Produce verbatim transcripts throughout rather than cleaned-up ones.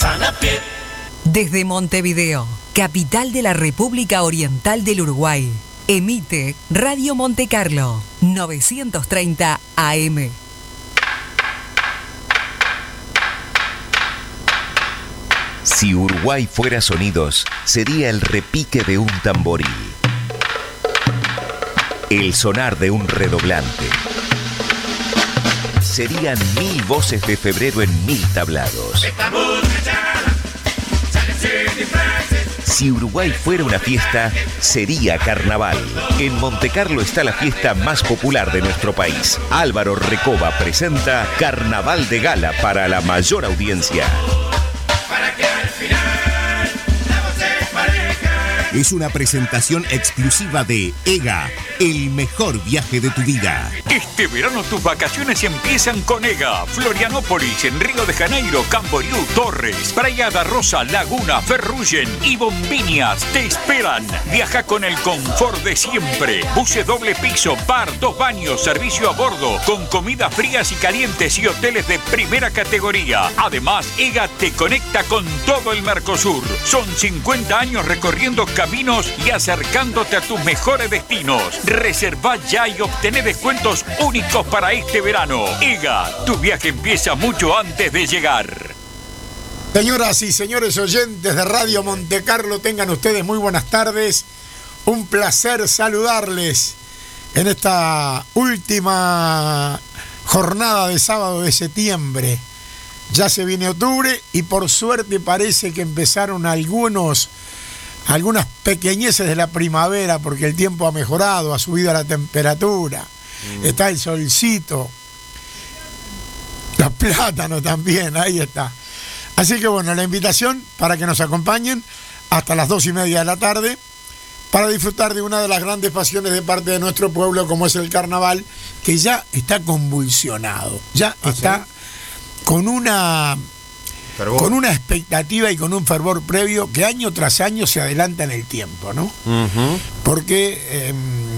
Sanapié. Desde Montevideo, capital de la República Oriental del Uruguay, emite Radio Monte Carlo, novecientos treinta A M. Si Uruguay fuera sonidos, sería el repique de un tamboril, el sonar de un redoblante. Serían mil voces de febrero en mil tablados. Si Uruguay fuera una fiesta, sería carnaval. En Montecarlo está la fiesta más popular de nuestro país. Álvaro Recoba presenta Carnaval de Gala para la mayor audiencia. Es una presentación exclusiva de EGA, el mejor viaje de tu vida. Este verano tus vacaciones empiezan con EGA. Florianópolis, en Río de Janeiro, Camboriú, Torres, Praia da Rosa, Laguna, Ferrugem y Bombiñas te esperan. Viaja con el confort de siempre. Buses doble piso, bar, dos baños, servicio a bordo, con comidas frías y calientes y hoteles de primera categoría. Además, EGA te conecta con todo el Mercosur. Son cincuenta años recorriendo caminos y acercándote a tus mejores destinos. Reserva ya y obtené descuentos únicos para este verano. EGA, tu viaje empieza mucho antes de llegar. Señoras y señores oyentes de Radio Monte Carlo, tengan ustedes muy buenas tardes. Un placer saludarles en esta última jornada de sábado de septiembre. Ya se viene octubre y por suerte parece que empezaron algunos algunas pequeñeces de la primavera, porque el tiempo ha mejorado, ha subido la temperatura, mm. está el solcito, los plátanos también, ahí está. Así que bueno, la invitación para que nos acompañen hasta las dos y media de la tarde para disfrutar de una de las grandes pasiones de parte de nuestro pueblo, como es el carnaval, que ya está convulsionado, ya ¿Ah, está sí? con una... Fervor. Con una expectativa y con un fervor previo que año tras año se adelanta en el tiempo, ¿no? Uh-huh. Porque eh,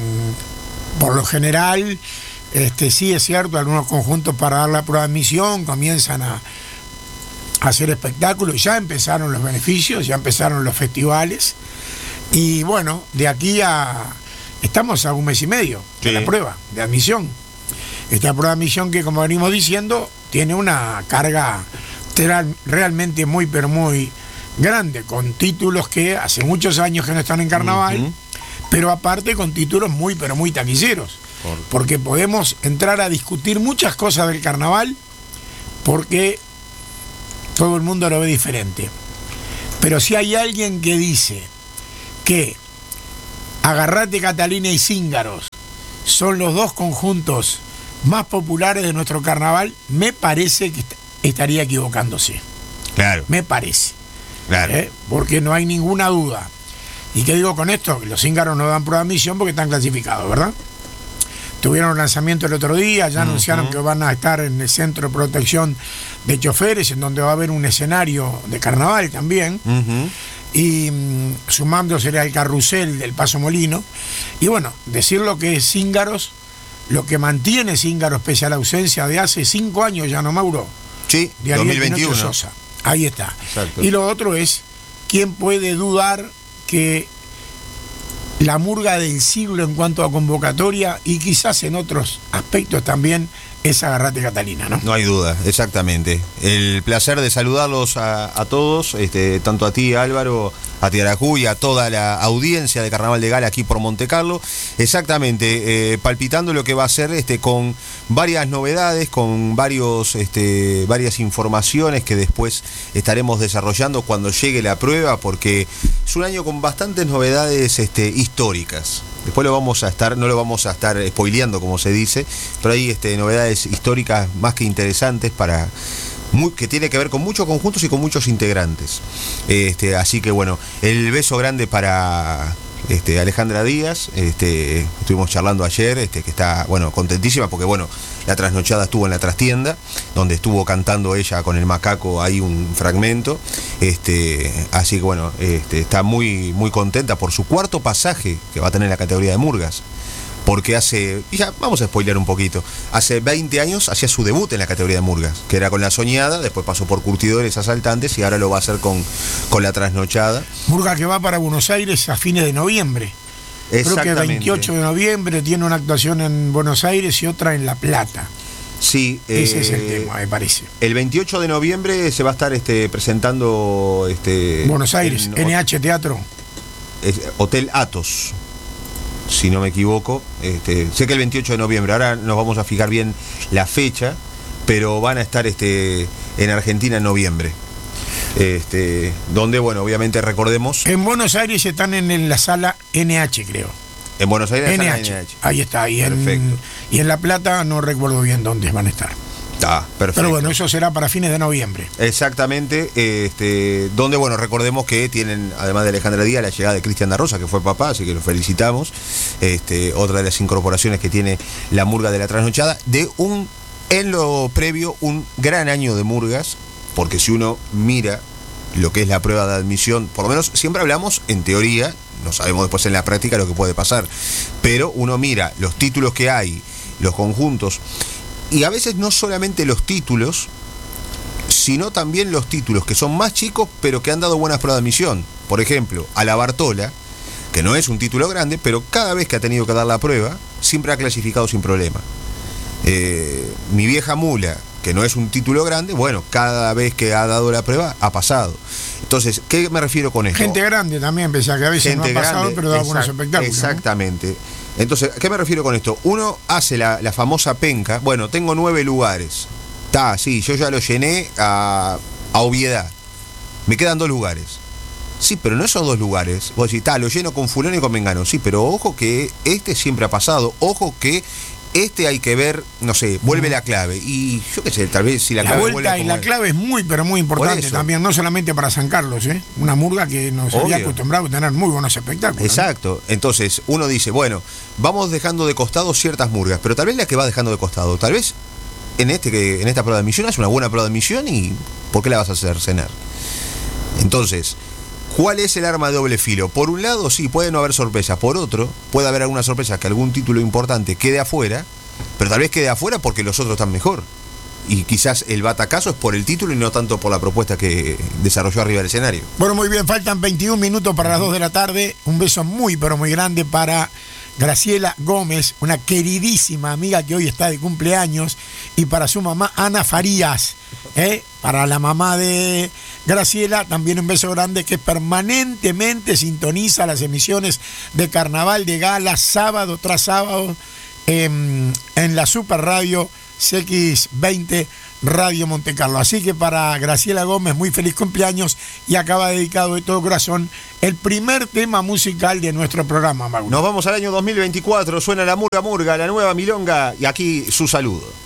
por lo general, este, sí es cierto, algunos conjuntos para dar la prueba de admisión comienzan a, a hacer espectáculos, ya empezaron los beneficios, ya empezaron los festivales, y bueno, de aquí a... estamos a un mes y medio sí. de la prueba de admisión. Esta prueba de admisión que, como venimos diciendo, tiene una carga realmente muy pero muy grande, con títulos que hace muchos años que no están en carnaval, uh-huh. pero aparte con títulos muy pero muy taquilleros, Por... porque podemos entrar a discutir muchas cosas del carnaval porque todo el mundo lo ve diferente, pero si hay alguien que dice que Agarrate Catalina y Cíngaros son los dos conjuntos más populares de nuestro carnaval, me parece que está estaría equivocándose. Claro. Me parece. Claro. ¿Eh? Porque no hay ninguna duda. ¿Y qué digo con esto? Los cíngaros no dan prueba de admisión porque están clasificados, ¿verdad? Tuvieron lanzamiento el otro día, ya uh-huh. anunciaron que van a estar en el Centro de Protección de Choferes, en donde va a haber un escenario de carnaval también. Uh-huh. Y um, sumándose al carrusel del Paso Molino. Y bueno, decir lo que es cíngaros, lo que mantiene cíngaros pese a la ausencia de hace cinco años ya, ¿no, Mauro? Sí, dos mil veintiuno. Sosa. Ahí está. Exacto. Y lo otro es, ¿quién puede dudar que la murga del siglo en cuanto a convocatoria y quizás en otros aspectos también es Agarrate Catalina, ¿no? No hay duda, exactamente. El placer de saludarlos a, a todos, este, tanto a ti, Álvaro, a Tiarajú y a toda la audiencia de Carnaval de Gala aquí por Monte Carlo. Exactamente, eh, palpitando lo que va a ser este, con varias novedades, con varios, este, varias informaciones que después estaremos desarrollando cuando llegue la prueba, porque es un año con bastantes novedades este, históricas. Después lo vamos a estar, no lo vamos a estar spoileando, como se dice, pero hay este, novedades históricas más que interesantes para muy, que tiene que ver con muchos conjuntos y con muchos integrantes. Este, así que bueno, el beso grande para este, Alejandra Díaz, este, estuvimos charlando ayer, este, que está bueno, contentísima porque bueno, la trasnochada estuvo en la trastienda, donde estuvo cantando ella con el macaco ahí un fragmento, este, así que bueno, este, está muy, muy contenta por su cuarto pasaje que va a tener en la categoría de murgas. porque hace, y ya vamos a spoilear un poquito, hace veinte años hacía su debut en la categoría de murgas, que era con La Soñada, después pasó por Curtidores Asaltantes y ahora lo va a hacer con, con La Trasnochada. Murga que va para Buenos Aires a fines de noviembre. Creo que veintiocho de noviembre tiene una actuación en Buenos Aires y otra en La Plata. Sí, ese eh, es el tema, me parece. El veintiocho de noviembre se va a estar este, presentando este, Buenos Aires, en, N H Teatro. Es, Hotel Athos, si no me equivoco. Este, sé que el veintiocho de noviembre, ahora nos vamos a fijar bien la fecha, pero van a estar este, en Argentina en noviembre. Este, donde, bueno, obviamente recordemos. En Buenos Aires están en, en la sala N H, creo. En Buenos Aires N H. N H. Ahí está. Y en, y en La Plata no recuerdo bien dónde van a estar. Ah, perfecto. Pero bueno, eso será para fines de noviembre. Exactamente, este, donde, bueno, recordemos que tienen, además de Alejandra Díaz, la llegada de Cristian da Rosa, que fue papá, así que lo felicitamos. Este, otra de las incorporaciones que tiene la murga de La Trasnochada, de un, en lo previo, un gran año de murgas, porque si uno mira lo que es la prueba de admisión, por lo menos siempre hablamos en teoría, no sabemos después en la práctica lo que puede pasar, pero uno mira los títulos que hay, los conjuntos, y a veces no solamente los títulos, sino también los títulos que son más chicos, pero que han dado buenas pruebas de admisión. Por ejemplo, a la Bartola, que no es un título grande, pero cada vez que ha tenido que dar la prueba, siempre ha clasificado sin problema. Eh, mi vieja mula, que no es un título grande, bueno, cada vez que ha dado la prueba, ha pasado. Entonces, ¿qué me refiero con esto? Gente grande también, pese a que a veces Gente no ha pasado, grande, pero da exact, buenos espectáculos. Exactamente. ¿No? Entonces, ¿qué me refiero con esto? Uno hace la, la famosa penca, bueno, tengo nueve lugares. Está, sí, yo ya lo llené a, a obviedad. Me quedan dos lugares. Sí, pero no esos dos lugares. Vos decís, está, lo lleno con fulano y con mengano. Sí, pero ojo que este siempre ha pasado. Ojo que este hay que ver, no sé, vuelve la clave. Y yo qué sé, tal vez si la, la clave vuelta vuelve y la es. clave es muy, pero muy importante también, no solamente para San Carlos, ¿eh? Una murga que nos Obvio. había acostumbrado a tener muy buenos espectáculos. Exacto. ¿No? Entonces, uno dice, bueno, vamos dejando de costado ciertas murgas, pero tal vez la que va dejando de costado, tal vez en este en esta prueba de admisión es una buena prueba de admisión y ¿por qué la vas a hacer cenar? Entonces, ¿cuál es el arma de doble filo? Por un lado, sí, puede no haber sorpresa. Por otro, puede haber alguna sorpresa que algún título importante quede afuera, pero tal vez quede afuera porque los otros están mejor. Y quizás el batacazo es por el título y no tanto por la propuesta que desarrolló arriba del escenario. Bueno, muy bien, faltan veintiún minutos para las dos de la tarde. Un beso muy, pero muy grande para Graciela Gómez, una queridísima amiga que hoy está de cumpleaños, y para su mamá Ana Farías, ¿eh? Para la mamá de Graciela, también un beso grande, que permanentemente sintoniza las emisiones de Carnaval de Gala, sábado tras sábado, en, en la Super Radio C X veinte Radio Monte Carlo. Así que para Graciela Gómez, muy feliz cumpleaños, y acaba dedicado de todo corazón el primer tema musical de nuestro programa, Mauro. Nos vamos al año dos mil veinticuatro, suena la Murga Murga, la nueva milonga, y aquí su saludo.